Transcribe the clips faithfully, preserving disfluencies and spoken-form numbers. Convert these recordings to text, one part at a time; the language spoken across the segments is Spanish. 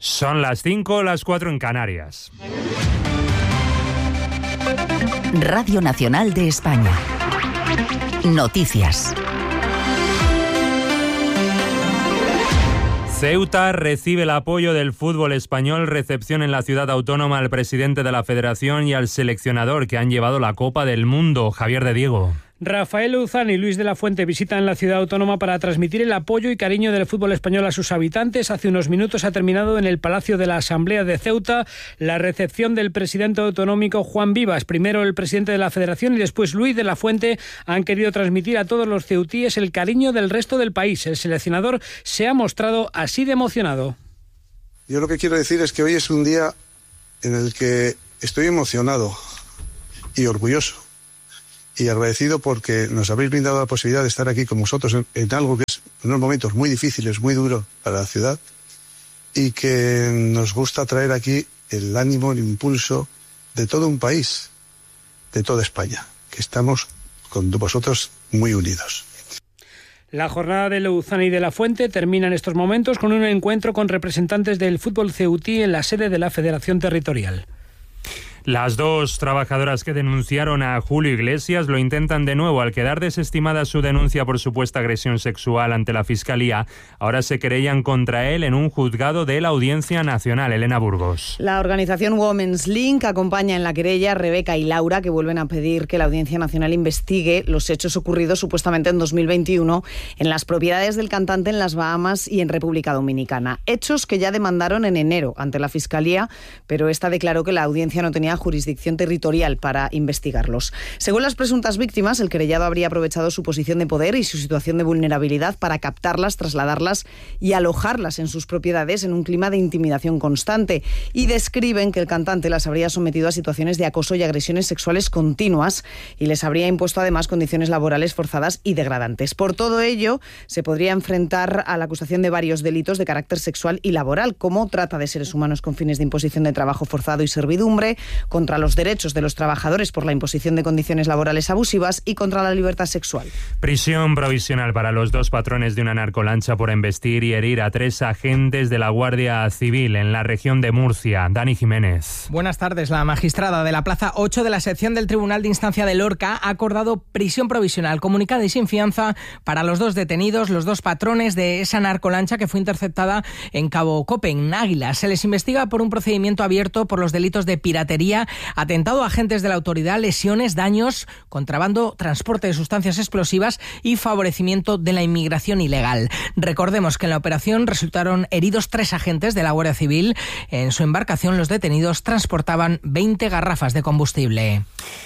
Son las cinco, las cuatro en Canarias. Radio Nacional de España. Noticias. Ceuta recibe el apoyo del fútbol español, recepción en la ciudad autónoma al presidente de la Federación y al seleccionador que han llevado la Copa del Mundo, Javier de Diego. Rafael Luzán y Luis de la Fuente visitan la ciudad autónoma para transmitir el apoyo y cariño del fútbol español a sus habitantes. Hace unos minutos ha terminado en el Palacio de la Asamblea de Ceuta la recepción del presidente autonómico Juan Vivas. Primero el presidente de la Federación y después Luis de la Fuente han querido transmitir a todos los ceutíes el cariño del resto del país. El seleccionador se ha mostrado así de emocionado. Yo lo que quiero decir es que hoy es un día en el que estoy emocionado y orgulloso. Y agradecido porque nos habéis brindado la posibilidad de estar aquí con vosotros en, en algo que es en unos momentos muy difíciles, muy duros para la ciudad, y que nos gusta traer aquí el ánimo, el impulso de todo un país, de toda España, que estamos con vosotros muy unidos. La jornada de Luzán y de la Fuente termina en estos momentos con un encuentro con representantes del fútbol ceutí en la sede de la Federación Territorial. Las dos trabajadoras que denunciaron a Julio Iglesias lo intentan de nuevo. Al quedar desestimada su denuncia por supuesta agresión sexual ante la Fiscalía, ahora se querellan contra él en un juzgado de la Audiencia Nacional. Elena Burgos. La organización Women's Link acompaña en la querella a Rebeca y Laura, que vuelven a pedir que la Audiencia Nacional investigue los hechos ocurridos supuestamente en dos mil veintiuno en las propiedades del cantante en las Bahamas y en República Dominicana. Hechos que ya demandaron en enero ante la Fiscalía, pero esta declaró que la audiencia no tenía jurisdicción territorial para investigarlos. Según las presuntas víctimas, el querellado habría aprovechado su posición de poder y su situación de vulnerabilidad para captarlas, trasladarlas y alojarlas en sus propiedades en un clima de intimidación constante, y describen que el cantante las habría sometido a situaciones de acoso y agresiones sexuales continuas y les habría impuesto además condiciones laborales forzadas y degradantes. Por todo ello, se podría enfrentar a la acusación de varios delitos de carácter sexual y laboral, como trata de seres humanos con fines de imposición de trabajo forzado y servidumbre, contra los derechos de los trabajadores por la imposición de condiciones laborales abusivas y contra la libertad sexual. Prisión provisional para los dos patrones de una narcolancha por embestir y herir a tres agentes de la Guardia Civil en la región de Murcia. Dani Jiménez. Buenas tardes. La magistrada de la Plaza ocho de la sección del Tribunal de Instancia de Lorca ha acordado prisión provisional comunicada y sin fianza para los dos detenidos, los dos patrones de esa narcolancha que fue interceptada en Cabo Cope, en Águila. Se les investiga por un procedimiento abierto por los delitos de piratería, atentado a agentes de la autoridad, lesiones, daños, contrabando, transporte de sustancias explosivas y favorecimiento de la inmigración ilegal. Recordemos que en la operación resultaron heridos tres agentes de la Guardia Civil. En su embarcación los detenidos transportaban veinte garrafas de combustible.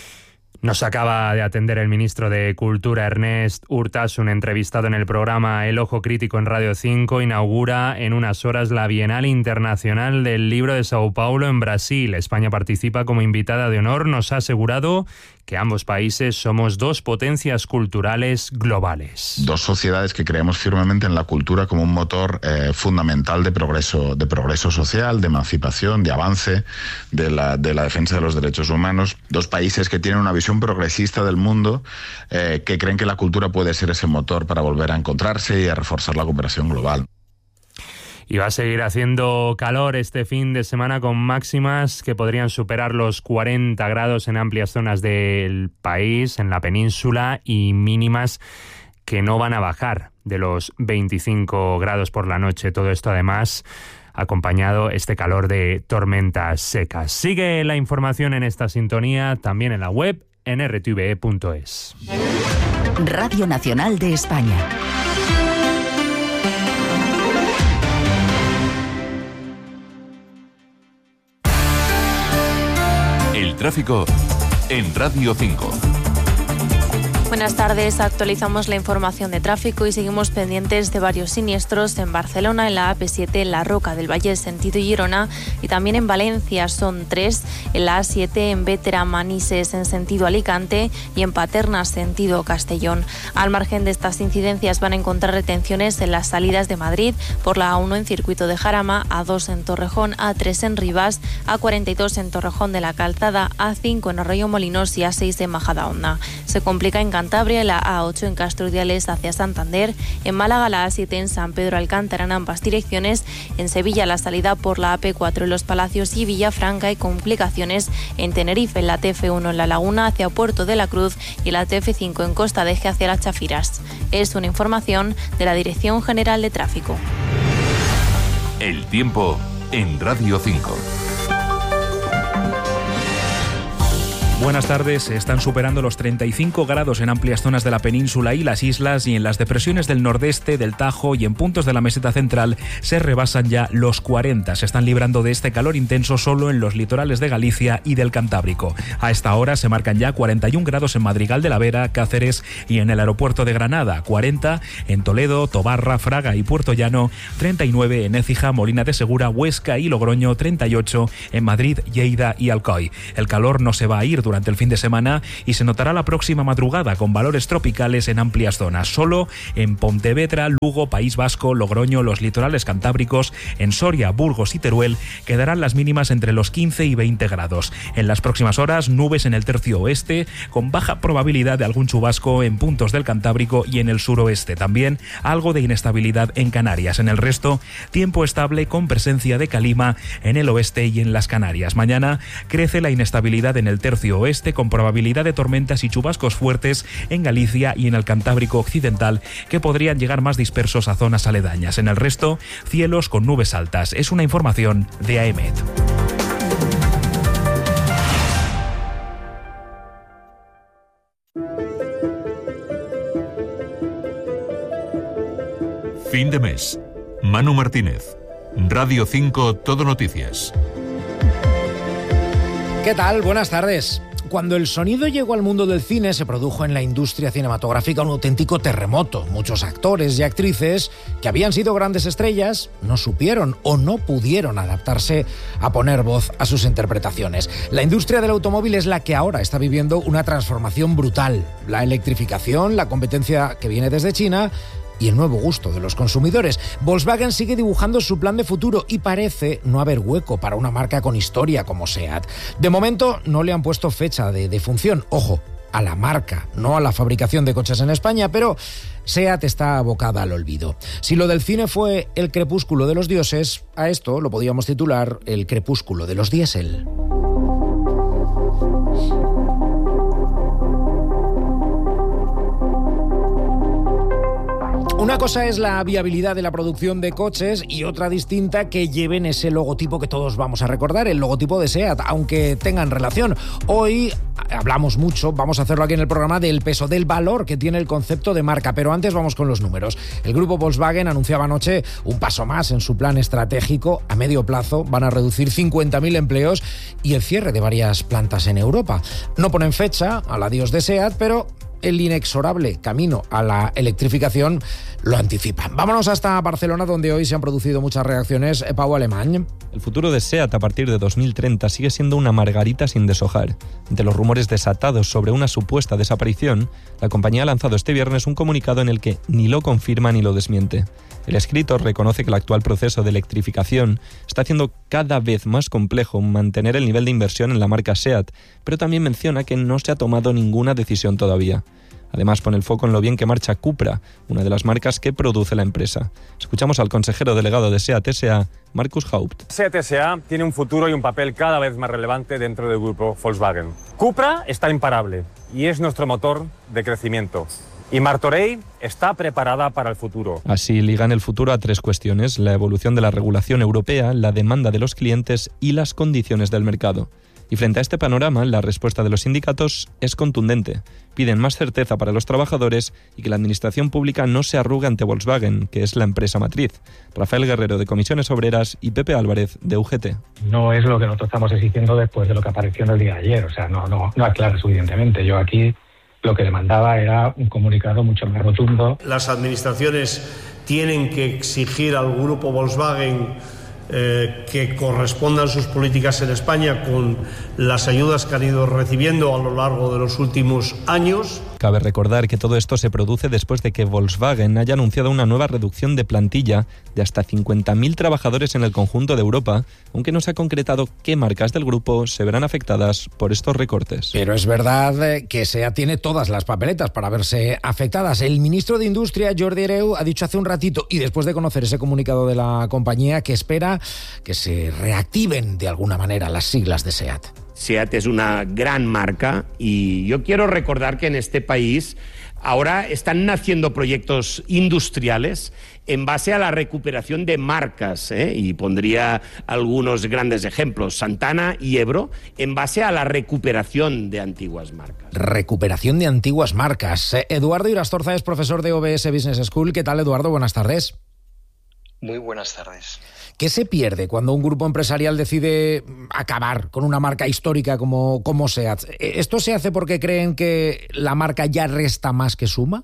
Nos acaba de atender el ministro de Cultura, Ernest Urtasun, entrevistado en el programa El Ojo Crítico en Radio cinco. Inaugura en unas horas la Bienal Internacional del Libro de Sao Paulo en Brasil. España participa como invitada de honor. Nos ha asegurado que ambos países somos dos potencias culturales globales. Dos sociedades que creemos firmemente en la cultura como un motor eh, fundamental de progreso, de progreso social, de emancipación, de avance, de la, de la defensa de los derechos humanos. Dos países que tienen una visión progresista del mundo, eh, que creen que la cultura puede ser ese motor para volver a encontrarse y a reforzar la cooperación global. Y va a seguir haciendo calor este fin de semana con máximas que podrían superar los cuarenta grados en amplias zonas del país, en la península, y mínimas que no van a bajar de los veinticinco grados por la noche. Todo esto además acompañado este calor de tormentas secas. Sigue la información en esta sintonía, también en la web en r t v e punto es. Radio Nacional de España. El tráfico en Radio cinco. Buenas tardes, actualizamos la información de tráfico y seguimos pendientes de varios siniestros en Barcelona, en la A P siete, en la Roca del Valle, sentido Girona, y también en Valencia son tres, en la A siete, en Bétera, Manises, en sentido Alicante, y en Paterna, sentido Castellón. Al margen de estas incidencias van a encontrar retenciones en las salidas de Madrid, por la A uno en Circuito de Jarama, A dos en Torrejón, A tres en Rivas, A cuarenta y dos en Torrejón de la Calzada, A cinco en Arroyo Molinos y A seis en Majadahonda. Se complica en Cantabria la A ocho en Castro-Urdiales hacia Santander, en Málaga la A siete en San Pedro Alcántara en ambas direcciones, en Sevilla la salida por la A P cuatro en Los Palacios y Villafranca y complicaciones en Tenerife, en la T F uno en La Laguna hacia Puerto de la Cruz y la T F cinco en Costa de Eje hacia Las Chafiras. Es una información de la Dirección General de Tráfico. El tiempo en Radio cinco. Buenas tardes. Se están superando los treinta y cinco grados en amplias zonas de la península y las islas, y en las depresiones del nordeste, del Tajo y en puntos de la meseta central se rebasan ya los cuarenta. Se están librando de este calor intenso solo en los litorales de Galicia y del Cantábrico. A esta hora se marcan ya cuarenta y un grados en Madrigal de la Vera, Cáceres y en el aeropuerto de Granada, cuarenta en Toledo, Tobarra, Fraga y Puerto Llano, treinta y nueve en Écija, Molina de Segura, Huesca y Logroño, treinta y ocho en Madrid, Lleida y Alcoy. El calor no se va a ir durante el fin de semana y se notará la próxima madrugada con valores tropicales en amplias zonas. Solo en Pontevedra, Lugo, País Vasco, Logroño, los litorales cantábricos, en Soria, Burgos y Teruel quedarán las mínimas entre los quince y veinte grados. En las próximas horas, nubes en el tercio oeste con baja probabilidad de algún chubasco en puntos del Cantábrico y en el suroeste. También algo de inestabilidad en Canarias. En el resto, tiempo estable con presencia de calima en el oeste y en las Canarias. Mañana crece la inestabilidad en el tercio oeste con probabilidad de tormentas y chubascos fuertes en Galicia y en el Cantábrico occidental que podrían llegar más dispersos a zonas aledañas. En el resto, cielos con nubes altas. Es una información de AEMET. Fin de mes. Manu Martínez. Radio cinco Todo Noticias. ¿Qué tal? Buenas tardes. Cuando el sonido llegó al mundo del cine, se produjo en la industria cinematográfica un auténtico terremoto. Muchos actores y actrices que habían sido grandes estrellas no supieron o no pudieron adaptarse a poner voz a sus interpretaciones. La industria del automóvil es la que ahora está viviendo una transformación brutal. La electrificación, la competencia que viene desde China y el nuevo gusto de los consumidores. Volkswagen sigue dibujando su plan de futuro y parece no haber hueco para una marca con historia como SEAT. De momento no le han puesto fecha de defunción. Ojo, a la marca, no a la fabricación de coches en España, pero SEAT está abocada al olvido. Si lo del cine fue el crepúsculo de los dioses, a esto lo podríamos titular el crepúsculo de los diésel. Una cosa es la viabilidad de la producción de coches y otra distinta que lleven ese logotipo que todos vamos a recordar, el logotipo de SEAT, aunque tengan relación. Hoy hablamos mucho, vamos a hacerlo aquí en el programa, del peso, del valor que tiene el concepto de marca, pero antes vamos con los números. El grupo Volkswagen anunciaba anoche un paso más en su plan estratégico. A medio plazo van a reducir cincuenta mil empleos y el cierre de varias plantas en Europa. No ponen fecha al adiós de SEAT, pero el inexorable camino a la electrificación lo anticipan. Vámonos hasta Barcelona, donde hoy se han producido muchas reacciones. Pau Alemán. El futuro de SEAT a partir de dos mil treinta sigue siendo una margarita sin deshojar. Ante los rumores desatados sobre una supuesta desaparición, la compañía ha lanzado este viernes un comunicado en el que ni lo confirma ni lo desmiente. El escrito reconoce que el actual proceso de electrificación está haciendo cada vez más complejo mantener el nivel de inversión en la marca SEAT, pero también menciona que no se ha tomado ninguna decisión todavía. Además, pone el foco en lo bien que marcha Cupra, una de las marcas que produce la empresa. Escuchamos al consejero delegado de SEAT S A, Markus Haupt. SEAT S A tiene un futuro y un papel cada vez más relevante dentro del grupo Volkswagen. Cupra está imparable y es nuestro motor de crecimiento. Y Martorell está preparada para el futuro. Así ligan el futuro a tres cuestiones: la evolución de la regulación europea, la demanda de los clientes y las condiciones del mercado. Y frente a este panorama, la respuesta de los sindicatos es contundente. Piden más certeza para los trabajadores y que la administración pública no se arrugue ante Volkswagen, que es la empresa matriz. Rafael Guerrero, de Comisiones Obreras, y Pepe Álvarez, de U G T. No es lo que nosotros estamos exigiendo después de lo que apareció en el día de ayer. O sea, no, no, no aclara suficientemente. Yo aquí lo que demandaba era un comunicado mucho más rotundo. Las administraciones tienen que exigir al grupo Volkswagen eh, que correspondan sus políticas en España con las ayudas que han ido recibiendo a lo largo de los últimos años. Cabe recordar que todo esto se produce después de que Volkswagen haya anunciado una nueva reducción de plantilla de hasta cincuenta mil trabajadores en el conjunto de Europa, aunque no se ha concretado qué marcas del grupo se verán afectadas por estos recortes. Pero es verdad que SEAT tiene todas las papeletas para verse afectadas. El ministro de Industria, Jordi Hereu, ha dicho hace un ratito, y después de conocer ese comunicado de la compañía, que espera que se reactiven de alguna manera las siglas de SEAT. SEAT es una gran marca y yo quiero recordar que en este país ahora están naciendo proyectos industriales en base a la recuperación de marcas, ¿eh? Y pondría algunos grandes ejemplos, Santana y Ebro, en base a la recuperación de antiguas marcas. Recuperación de antiguas marcas. Eduardo Irastorza es profesor de O B S Business School. ¿Qué tal, Eduardo? Buenas tardes. Muy buenas tardes. ¿Qué se pierde cuando un grupo empresarial decide acabar con una marca histórica como, como SEAT? ¿Esto se hace porque creen que la marca ya resta más que suma?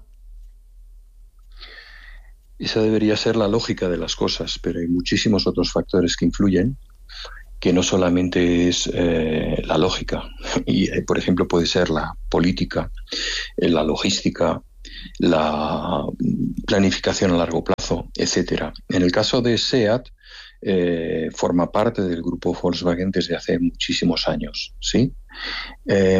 Esa debería ser la lógica de las cosas, pero hay muchísimos otros factores que influyen, que no solamente es eh, la lógica. Y, eh, por ejemplo, puede ser la política, eh, la logística, la planificación a largo plazo, etcétera. En el caso de SEAT, Eh, forma parte del grupo Volkswagen desde hace muchísimos años, ¿sí? Eh,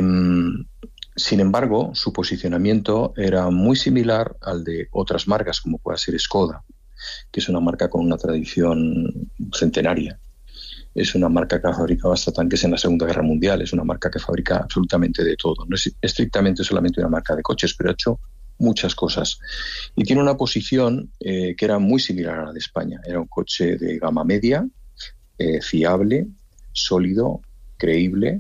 sin embargo, su posicionamiento era muy similar al de otras marcas, como pueda ser Skoda, que es una marca con una tradición centenaria. Es una marca que ha fabricado hasta tanques en la Segunda Guerra Mundial, es una marca que fabrica absolutamente de todo. No es estrictamente solamente una marca de coches, pero ha hecho muchas cosas. Y tiene una posición eh, que era muy similar a la de España. Era un coche de gama media, eh, fiable, sólido, creíble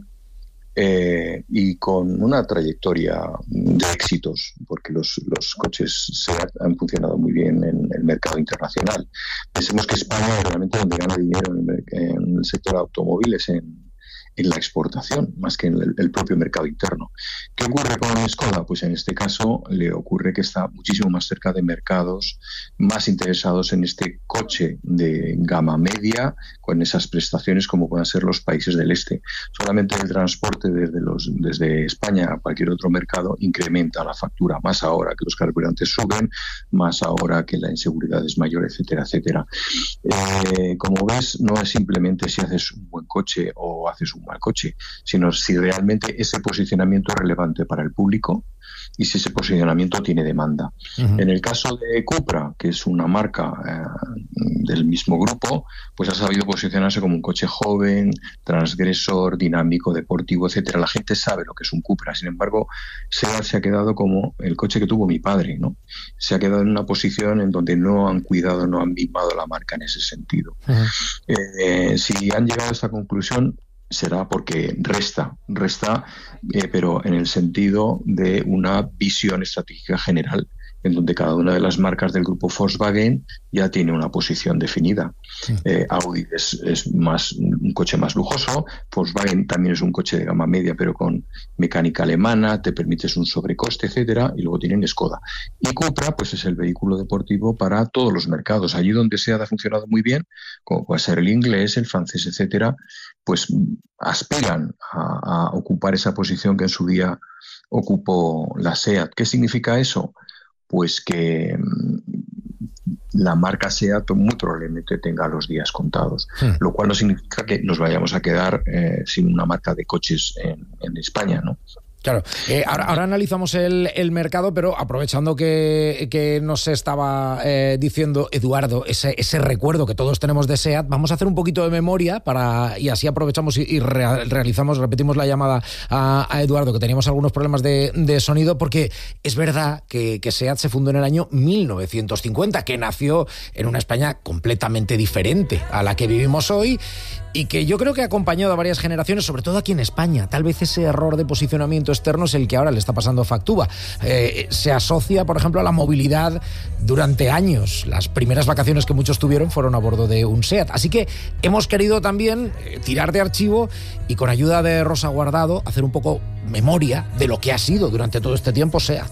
eh, y con una trayectoria de éxitos, porque los, los coches SEAT han funcionado muy bien en el mercado internacional. Pensemos que España es realmente donde gana dinero en el, en el sector de automóviles, en en la exportación, más que en el, el propio mercado interno. ¿Qué ocurre con Skoda? Pues en este caso le ocurre que está muchísimo más cerca de mercados más interesados en este coche de gama media, con esas prestaciones como puedan ser los países del este. Solamente el transporte desde, los, desde España a cualquier otro mercado incrementa la factura, más ahora que los carburantes suben, más ahora que la inseguridad es mayor, etcétera, etcétera. Eh, como ves, no es simplemente si haces un buen coche o haces un mal coche, sino si realmente ese posicionamiento es relevante para el público y si ese posicionamiento tiene demanda. Uh-huh. En el caso de Cupra, que es una marca eh, del mismo grupo, pues ha sabido posicionarse como un coche joven, transgresor, dinámico, deportivo, etcétera. La gente sabe lo que es un Cupra. Sin embargo, SEAT se ha quedado como el coche que tuvo mi padre, ¿no? Se ha quedado en una posición en donde no han cuidado, no han mimado la marca en ese sentido. Uh-huh. Eh, si han llegado a esta conclusión, será porque resta, resta, eh, pero en el sentido de una visión estratégica general, en donde cada una de las marcas del grupo Volkswagen ya tiene una posición definida. Sí. Eh, Audi es, es más un coche más lujoso, Volkswagen también es un coche de gama media, pero con mecánica alemana, te permites un sobrecoste, etcétera, y luego tienen Skoda. Y Cupra, pues es el vehículo deportivo para todos los mercados. Allí donde SEAT ha funcionado muy bien, como puede ser el inglés, el francés, etcétera, pues aspiran a, a ocupar esa posición que en su día ocupó la SEAT. ¿Qué significa eso? Pues que la marca SEAT muy probablemente tenga los días contados, sí. Lo cual no significa que nos vayamos a quedar eh, sin una marca de coches en, en España, ¿no? Claro, eh, ahora, ahora analizamos el, el mercado, pero aprovechando que, que nos estaba eh, diciendo Eduardo ese, ese recuerdo que todos tenemos de SEAT, vamos a hacer un poquito de memoria para y así aprovechamos y, y re, realizamos, repetimos la llamada a, a Eduardo, que teníamos algunos problemas de, de sonido, porque es verdad que, que SEAT se fundó en el año mil novecientos cincuenta, que nació en una España completamente diferente a la que vivimos hoy y que yo creo que ha acompañado a varias generaciones, sobre todo aquí en España. Tal vez ese error de posicionamiento externo es el que ahora le está pasando factura. Eh, se asocia, por ejemplo, a la movilidad durante años. Las primeras vacaciones que muchos tuvieron fueron a bordo de un SEAT. Así que hemos querido también eh, tirar de archivo y con ayuda de Rosa Guardado hacer un poco memoria de lo que ha sido durante todo este tiempo SEAT.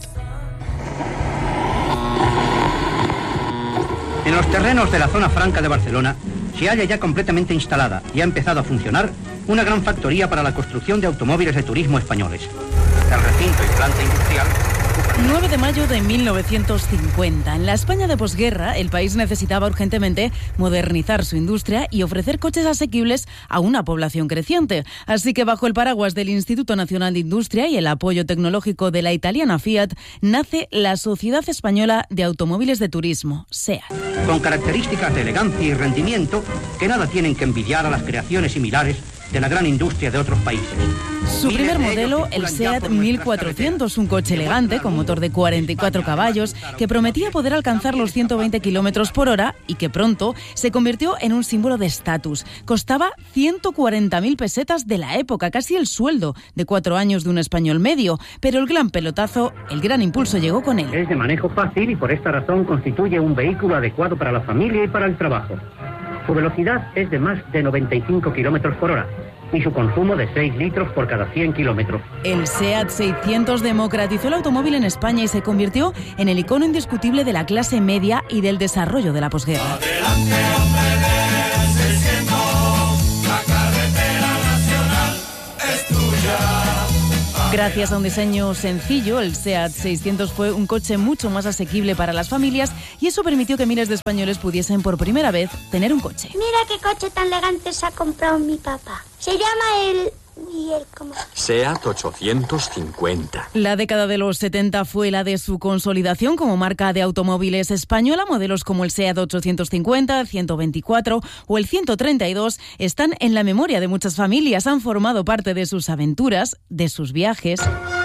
En los terrenos de la zona franca de Barcelona se halla ya completamente instalada y ha empezado a funcionar una gran factoría para la construcción de automóviles de turismo españoles. El recinto y planta industrial nueve de mayo de mil novecientos cincuenta. En la España de posguerra, el país necesitaba urgentemente modernizar su industria y ofrecer coches asequibles a una población creciente. Así que bajo el paraguas del Instituto Nacional de Industria y el apoyo tecnológico de la italiana Fiat, nace la Sociedad Española de Automóviles de Turismo, SEAT. Con características de elegancia y rendimiento que nada tienen que envidiar a las creaciones similares de la gran industria de otros países. Su primer modelo, el SEAT mil cuatrocientos, un coche elegante con motor de cuarenta y cuatro caballos que prometía poder alcanzar los ciento veinte kilómetros por hora y que pronto se convirtió en un símbolo de estatus. Costaba ciento cuarenta mil pesetas de la época, casi el sueldo de cuatro años de un español medio, pero el gran pelotazo, el gran impulso llegó con él. Es de manejo fácil y por esta razón constituye un vehículo adecuado para la familia y para el trabajo. Su velocidad es de más de noventa y cinco kilómetros por hora y su consumo de seis litros por cada cien kilómetros. El SEAT seiscientos democratizó el automóvil en España y se convirtió en el icono indiscutible de la clase media y del desarrollo de la posguerra. Adelante, hombre, seiscientos, la carretera nacional es tuya. Gracias a un diseño sencillo, el SEAT seiscientos fue un coche mucho más asequible para las familias y eso permitió que miles de españoles pudiesen por primera vez tener un coche. Mira qué coche tan elegante se ha comprado mi papá. Se llama el... ¿Y el cómo? SEAT ochocientos cincuenta. La década de los setenta fue la de su consolidación como marca de automóviles española. Modelos como el SEAT ochocientos cincuenta, el ciento veinticuatro o el ciento treinta y dos están en la memoria de muchas familias. Han formado parte de sus aventuras, de sus viajes.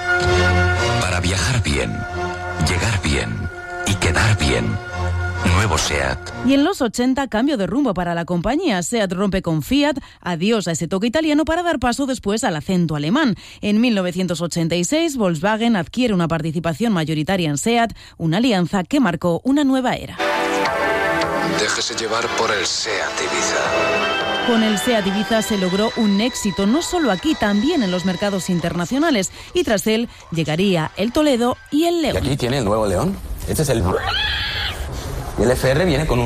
Para viajar bien, llegar bien y quedar bien. Nuevo SEAT. Y en los ochenta, cambio de rumbo para la compañía. SEAT rompe con Fiat, adiós a ese toque italiano para dar paso después al acento alemán. En mil novecientos ochenta y seis, Volkswagen adquiere una participación mayoritaria en SEAT, una alianza que marcó una nueva era. Déjese llevar por el SEAT Ibiza. Con el SEAT Ibiza se logró un éxito, no solo aquí, también en los mercados internacionales. Y tras él llegaría el Toledo y el León. Y aquí tiene el nuevo León. Este es el... Y el F R viene con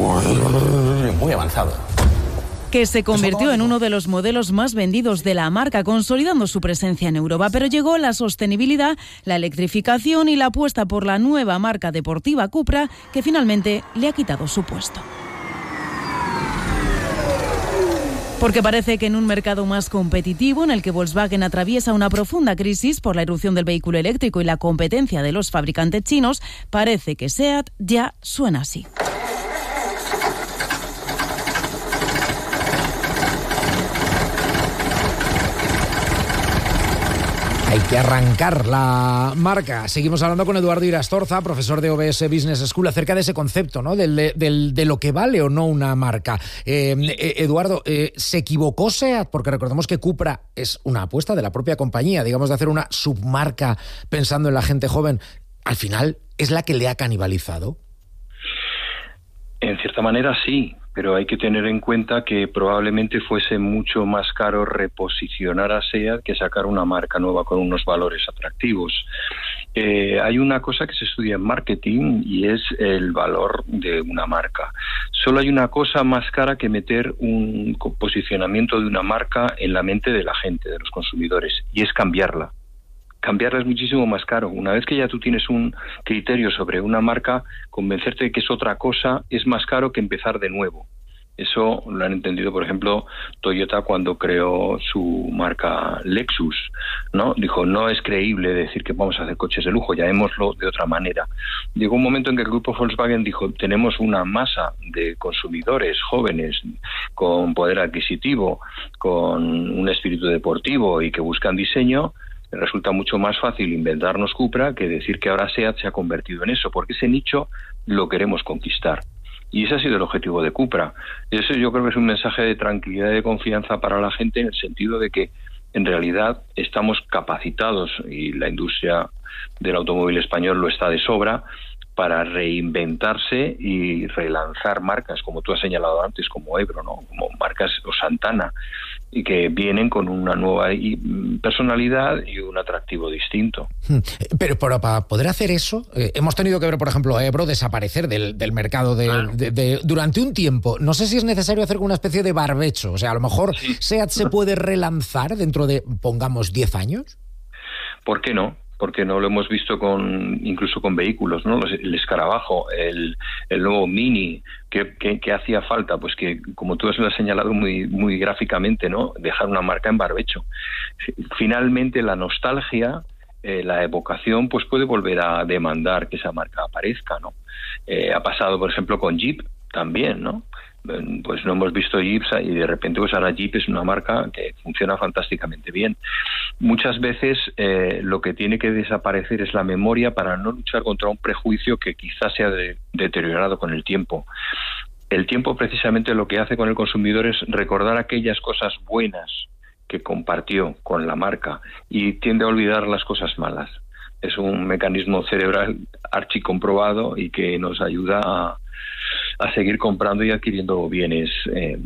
un muy avanzado. Que se convirtió en uno de los modelos más vendidos de la marca, consolidando su presencia en Europa. Pero llegó la sostenibilidad, la electrificación y la apuesta por la nueva marca deportiva Cupra, que finalmente le ha quitado su puesto. Porque parece que en un mercado más competitivo, en el que Volkswagen atraviesa una profunda crisis por la irrupción del vehículo eléctrico y la competencia de los fabricantes chinos, parece que SEAT ya suena así. Hay que arrancar la marca. Seguimos hablando con Eduardo Irastorza, profesor de O B S Business School, acerca de ese concepto, ¿no? Del, del, de lo que vale o no una marca. Eh, eh, Eduardo, eh, ¿se equivocó SEAT? Porque recordemos que Cupra es una apuesta de la propia compañía, digamos, de hacer una submarca pensando en la gente joven. Al final, ¿es la que le ha canibalizado? En cierta manera, sí. Pero hay que tener en cuenta que probablemente fuese mucho más caro reposicionar a SEAT que sacar una marca nueva con unos valores atractivos. Eh, hay una cosa que se estudia en marketing y es el valor de una marca. Solo hay una cosa más cara que meter un posicionamiento de una marca en la mente de la gente, de los consumidores, y es cambiarla. Cambiarla es muchísimo más caro. Una vez que ya tú tienes un criterio sobre una marca, convencerte de que es otra cosa es más caro que empezar de nuevo. Eso lo han entendido, por ejemplo, Toyota cuando creó su marca Lexus, ¿no? Dijo, no es creíble decir que vamos a hacer coches de lujo, llamémoslo de otra manera. Llegó un momento en que el grupo Volkswagen dijo, tenemos una masa de consumidores jóvenes con poder adquisitivo, con un espíritu deportivo y que buscan diseño. Resulta mucho más fácil inventarnos Cupra que decir que ahora SEAT se ha convertido en eso, porque ese nicho lo queremos conquistar. Y ese ha sido el objetivo de Cupra. Eso yo creo que es un mensaje de tranquilidad y de confianza para la gente, en el sentido de que en realidad estamos capacitados, y la industria del automóvil español lo está de sobra, para reinventarse y relanzar marcas, como tú has señalado antes, como Ebro, ¿no? Como marcas o Santana, y que vienen con una nueva personalidad y un atractivo distinto. Pero, pero para poder hacer eso, eh, hemos tenido que ver, por ejemplo, a Ebro desaparecer del, del mercado de, claro. de, de, durante un tiempo. No sé si es necesario hacer una especie de barbecho. O sea, a lo mejor sí. SEAT se puede relanzar dentro de, pongamos, diez años. ¿Por qué no? porque no lo hemos visto con incluso con vehículos, ¿no? El escarabajo, el, el nuevo Mini, que, que, que hacía falta, pues que, como tú lo has señalado muy, muy gráficamente, ¿no? Dejar una marca en barbecho. Finalmente, la nostalgia, eh, la evocación, pues puede volver a demandar que esa marca aparezca, ¿no? Eh, ha pasado, por ejemplo, con Jeep también, ¿no? Pues no hemos visto Jeeps y de repente pues ahora Jeep es una marca que funciona fantásticamente bien. Muchas veces eh, lo que tiene que desaparecer es la memoria para no luchar contra un prejuicio que quizás se ha de, deteriorado con el tiempo. El tiempo precisamente lo que hace con el consumidor es recordar aquellas cosas buenas que compartió con la marca y tiende a olvidar las cosas malas. Es un mecanismo cerebral archicomprobado y que nos ayuda a a seguir comprando y adquiriendo bienes eh,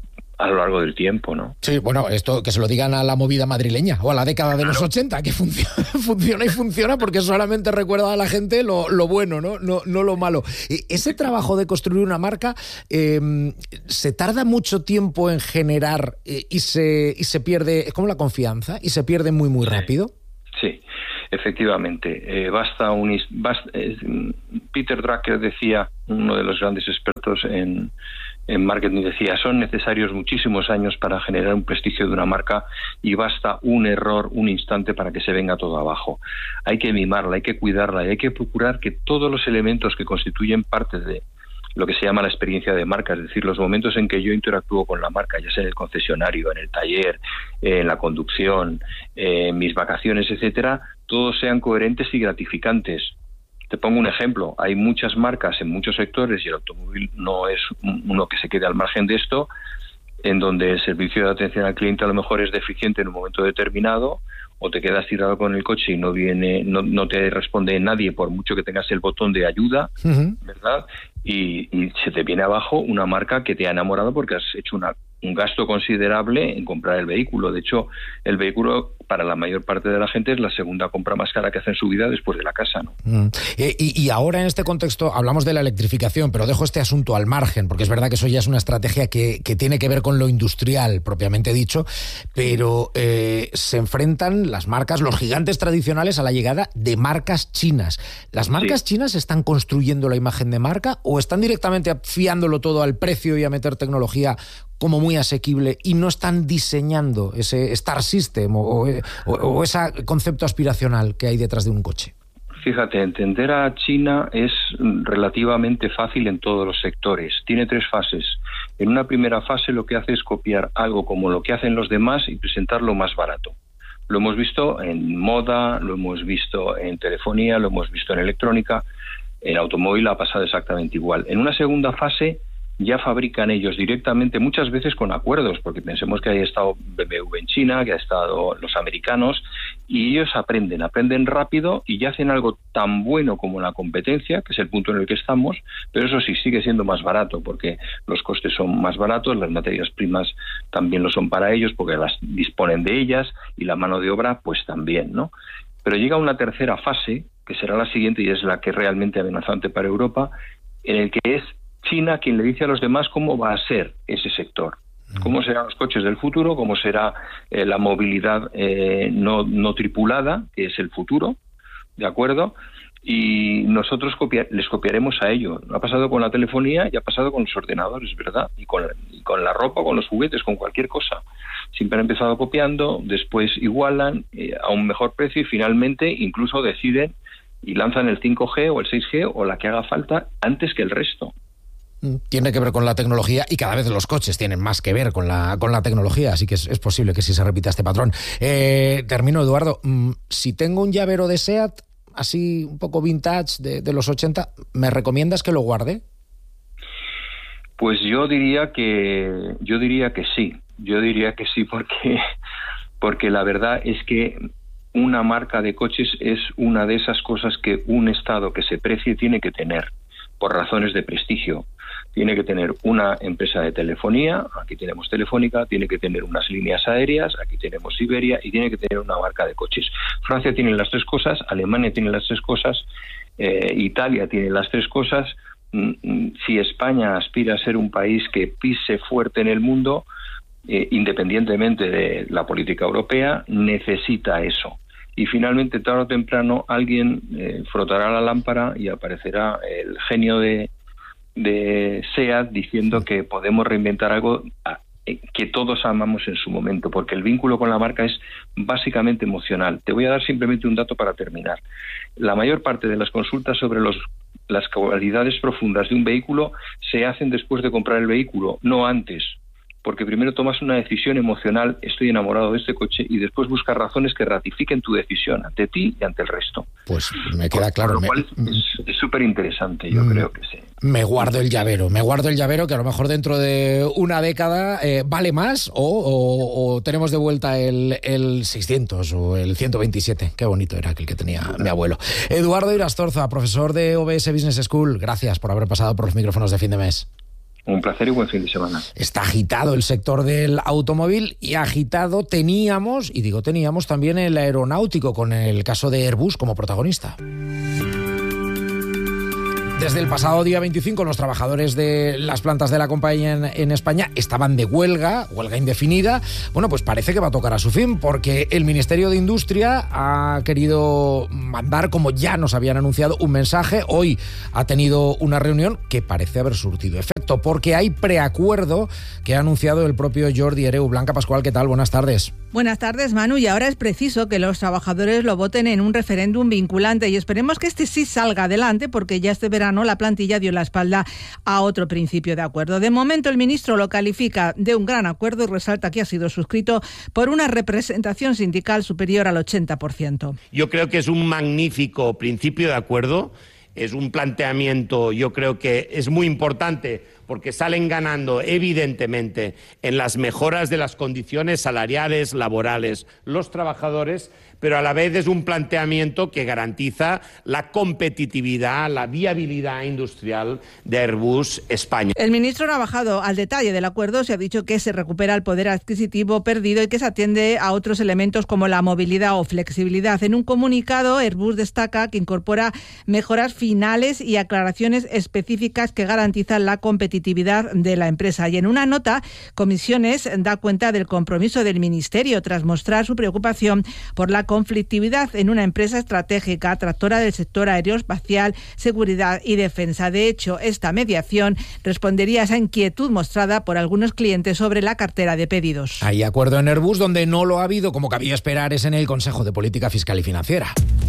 a lo largo del tiempo, ¿no? Sí, bueno, esto que se lo digan a la movida madrileña o a la década de los ochenta, que funciona, funciona y funciona porque solamente recuerda a la gente lo, lo bueno, ¿no? No, no lo malo. Ese trabajo de construir una marca eh, se tarda mucho tiempo en generar eh, y se y se pierde, es como la confianza, y se pierde muy, muy rápido. Sí. Efectivamente, eh, basta un basta, eh, Peter Drucker decía, uno de los grandes expertos en, en marketing, decía, son necesarios muchísimos años para generar un prestigio de una marca y basta un error, un instante para que se venga todo abajo. Hay que mimarla, hay que cuidarla y hay que procurar que todos los elementos que constituyen parte de lo que se llama la experiencia de marca, es decir, los momentos en que yo interactúo con la marca, ya sea en el concesionario, en el taller, en la conducción, en mis vacaciones, etcétera, todos sean coherentes y gratificantes. Te pongo un ejemplo, hay muchas marcas en muchos sectores y el automóvil no es uno que se quede al margen de esto, en donde el servicio de atención al cliente a lo mejor es deficiente en un momento determinado, o te quedas tirado con el coche y no viene, no, no te responde nadie por mucho que tengas el botón de ayuda, uh-huh. ¿verdad? Y, y se te viene abajo una marca que te ha enamorado porque has hecho una, un gasto considerable en comprar el vehículo. De hecho, el vehículo para la mayor parte de la gente es la segunda compra más cara que hace en su vida después de la casa, ¿no? Mm. Y, y ahora en este contexto hablamos de la electrificación, pero dejo este asunto al margen, porque es verdad que eso ya es una estrategia que, que tiene que ver con lo industrial, propiamente dicho, pero eh, se enfrentan las marcas, los gigantes tradicionales, a la llegada de marcas chinas. ¿Las marcas sí. chinas están construyendo la imagen de marca o están directamente fiándolo todo al precio y a meter tecnología como muy asequible y no están diseñando ese Star System o, o, o ese concepto aspiracional que hay detrás de un coche? Fíjate, entender a China es relativamente fácil en todos los sectores. Tiene tres fases. En una primera fase lo que hace es copiar algo como lo que hacen los demás y presentarlo más barato. Lo hemos visto en moda, lo hemos visto en telefonía, lo hemos visto en electrónica. En automóvil ha pasado exactamente igual. En una segunda fase ya fabrican ellos directamente, muchas veces con acuerdos, porque pensemos que ha estado B M W en China, que ha estado los americanos, y ellos aprenden, aprenden rápido y ya hacen algo tan bueno como la competencia, que es el punto en el que estamos, pero eso sí, sigue siendo más barato, porque los costes son más baratos, las materias primas también lo son para ellos, porque las disponen de ellas, y la mano de obra, pues también, ¿no? Pero llega una tercera fase, que será la siguiente y es la que es realmente amenazante para Europa, en el que es China quien le dice a los demás cómo va a ser ese sector, cómo serán los coches del futuro, cómo será eh, la movilidad eh, no, no tripulada, que es el futuro, ¿de acuerdo? Y nosotros copia- les copiaremos a ello. Ha pasado con la telefonía y ha pasado con los ordenadores, ¿verdad? Y con, y con la ropa, con los juguetes, con cualquier cosa. Siempre han empezado copiando, después igualan eh, a un mejor precio y finalmente incluso deciden y lanzan el cinco G o el seis G o la que haga falta antes que el resto. Tiene que ver con la tecnología y cada vez los coches tienen más que ver con la, con la tecnología, así que es, es posible que sí se repita este patrón. Eh, termino, Eduardo. Si tengo un llavero de SEAT, así un poco vintage de, de los ochenta, ¿me recomiendas que lo guarde? Pues yo diría que yo diría que sí, yo diría que sí porque, porque la verdad es que una marca de coches es una de esas cosas que un Estado que se precie tiene que tener por razones de prestigio. Tiene que tener una empresa de telefonía, aquí tenemos Telefónica, tiene que tener unas líneas aéreas, aquí tenemos Iberia, y tiene que tener una marca de coches. Francia tiene las tres cosas, Alemania tiene las tres cosas, eh, Italia tiene las tres cosas. Si España aspira a ser un país que pise fuerte en el mundo, eh, independientemente de la política europea, necesita eso. y finalmente tarde o temprano alguien eh, frotará la lámpara y aparecerá el genio de, de SEAT diciendo que podemos reinventar algo que todos amamos en su momento, porque el vínculo con la marca es básicamente emocional. Te voy a dar simplemente un dato para terminar. La mayor parte de las consultas sobre los, las cualidades profundas de un vehículo se hacen después de comprar el vehículo, no antes, porque primero tomas una decisión emocional, estoy enamorado de este coche, y después buscas razones que ratifiquen tu decisión ante ti y ante el resto. Pues me queda claro. Por lo cual me... es súper interesante, yo mm. creo que sí. Me guardo el llavero, me guardo el llavero que a lo mejor dentro de una década eh, vale más o, o, o tenemos de vuelta el, el seiscientos o el ciento veintisiete. Qué bonito era aquel que tenía mi abuelo. Eduardo Irastorza, profesor de O B S Business School, gracias por haber pasado por los micrófonos de Fin de Mes. Un placer y buen fin de semana. Está agitado el sector del automóvil y agitado teníamos, y digo teníamos, también el aeronáutico con el caso de Airbus como protagonista. Desde el pasado día veinticinco, los trabajadores de las plantas de la compañía en, en España estaban de huelga, huelga indefinida. Bueno, pues parece que va a tocar a su fin, porque el Ministerio de Industria ha querido mandar, como ya nos habían anunciado, un mensaje. Hoy ha tenido una reunión que parece haber surtido efecto, porque hay preacuerdo que ha anunciado el propio Jordi Hereu. Blanca Pascual, ¿qué tal? Buenas tardes. Buenas tardes, Manu, y ahora es preciso que los trabajadores lo voten en un referéndum vinculante y esperemos que este sí salga adelante, porque ya este verano la plantilla dio la espalda a otro principio de acuerdo. De momento el ministro lo califica de un gran acuerdo y resalta que ha sido suscrito por una representación sindical superior al ochenta por ciento. Yo creo que es un magnífico principio de acuerdo, es un planteamiento, yo creo que es muy importante, porque salen ganando evidentemente en las mejoras de las condiciones salariales, laborales, los trabajadores, pero a la vez es un planteamiento que garantiza la competitividad, la viabilidad industrial de Airbus España. El ministro no ha bajado al detalle del acuerdo, se ha dicho que se recupera el poder adquisitivo perdido y que se atiende a otros elementos como la movilidad o flexibilidad. En un comunicado, Airbus destaca que incorpora mejoras finales y aclaraciones específicas que garantizan la competitividad de la empresa. Y en una nota, Comisiones da cuenta del compromiso del Ministerio tras mostrar su preocupación por la conflictividad en una empresa estratégica, tractora del sector aeroespacial, seguridad y defensa. De hecho, esta mediación respondería a esa inquietud mostrada por algunos clientes sobre la cartera de pedidos. Hay acuerdo en Airbus, donde no lo ha habido, como cabía esperar, es en el Consejo de Política Fiscal y Financiera.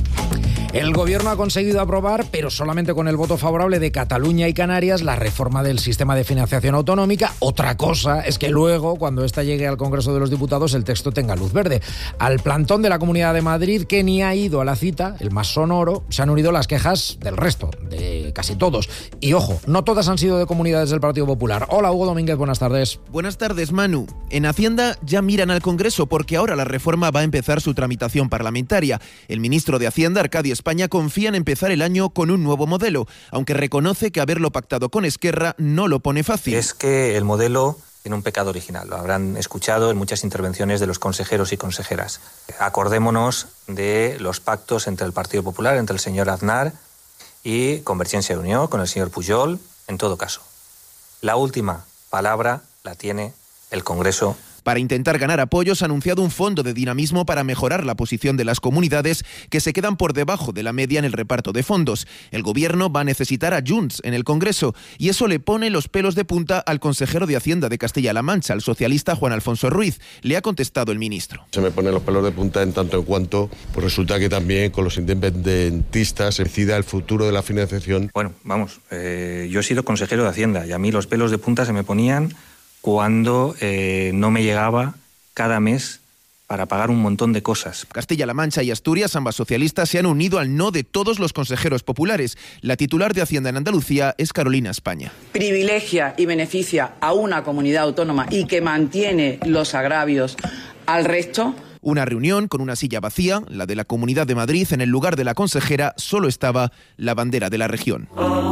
El Gobierno ha conseguido aprobar, pero solamente con el voto favorable de Cataluña y Canarias, la reforma del sistema de financiación autonómica. Otra cosa es que luego, cuando esta llegue al Congreso de los Diputados, el texto tenga luz verde. Al plantón de la Comunidad de Madrid, que ni ha ido a la cita, el más sonoro, se han unido las quejas del resto, de casi todos. Y ojo, no todas han sido de comunidades del Partido Popular. Hola, Hugo Domínguez, buenas tardes. Buenas tardes, Manu. En Hacienda ya miran al Congreso porque ahora la reforma va a empezar su tramitación parlamentaria. El ministro de Hacienda, Arcadio España, confía en empezar el año con un nuevo modelo, aunque reconoce que haberlo pactado con Esquerra no lo pone fácil. Es que el modelo tiene un pecado original, lo habrán escuchado en muchas intervenciones de los consejeros y consejeras. Acordémonos de los pactos entre el Partido Popular, entre el señor Aznar y Convergencia y Unión, con el señor Pujol, en todo caso. La última palabra la tiene el Congreso. Para intentar ganar apoyos, ha anunciado un fondo de dinamismo para mejorar la posición de las comunidades que se quedan por debajo de la media en el reparto de fondos. El Gobierno va a necesitar a Junts en el Congreso y eso le pone los pelos de punta al consejero de Hacienda de Castilla-La Mancha, el socialista Juan Alfonso Ruiz. Le ha contestado el ministro. Se me ponen los pelos de punta en tanto en cuanto pues resulta que también con los independentistas se decida el futuro de la financiación. Bueno, vamos, eh, yo he sido consejero de Hacienda y a mí los pelos de punta se me ponían cuando eh, no me llegaba cada mes para pagar un montón de cosas. Castilla-La Mancha y Asturias, ambas socialistas, se han unido al no de todos los consejeros populares. La titular de Hacienda en Andalucía es Carolina España. Privilegia y beneficia a una comunidad autónoma y que mantiene los agravios al resto. Una reunión con una silla vacía, la de la Comunidad de Madrid. En el lugar de la consejera solo estaba la bandera de la región.